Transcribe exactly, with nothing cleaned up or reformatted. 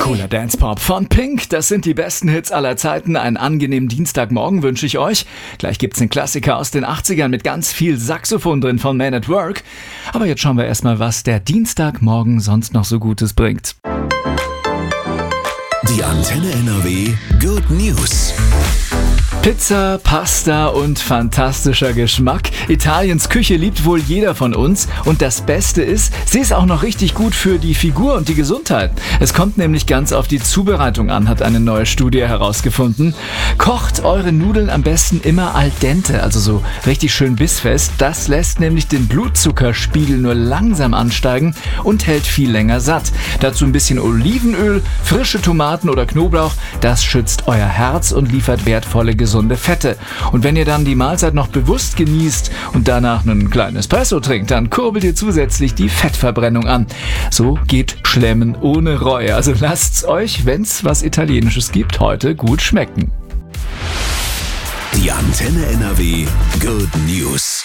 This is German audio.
Cooler Dance-Pop von Pink. Das sind die besten Hits aller Zeiten. Einen angenehmen Dienstagmorgen wünsche ich euch. Gleich gibt's einen Klassiker aus den achtzigern mit ganz viel Saxophon drin von Man at Work. Aber jetzt schauen wir erstmal, was der Dienstagmorgen sonst noch so Gutes bringt. Die Antenne N R W Good News. Pizza, Pasta und fantastischer Geschmack. Italiens Küche liebt wohl jeder von uns. Und das Beste ist, sie ist auch noch richtig gut für die Figur und die Gesundheit. Es kommt nämlich ganz auf die Zubereitung an, hat eine neue Studie herausgefunden. Kocht eure Nudeln am besten immer al dente, also so richtig schön bissfest. Das lässt nämlich den Blutzuckerspiegel nur langsam ansteigen und hält viel länger satt. Dazu ein bisschen Olivenöl, frische Tomaten oder Knoblauch. Das schützt euer Herz und liefert wertvolle Gesundheit. Gesunde Fette. Und wenn ihr dann die Mahlzeit noch bewusst genießt und danach einen kleinen Espresso trinkt, dann kurbelt ihr zusätzlich die Fettverbrennung an. So geht Schlemmen ohne Reue. Also lasst's euch, wenn's was Italienisches gibt, heute gut schmecken. Die Antenne N R W Good News.